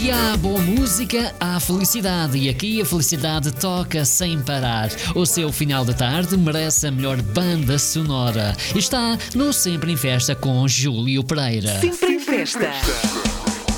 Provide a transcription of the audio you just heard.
Onde há boa música, há felicidade, e aqui a felicidade toca sem parar. O seu final de tarde merece a melhor banda sonora. Está no Sempre em Festa com Júlio Pereira. Sempre em Festa.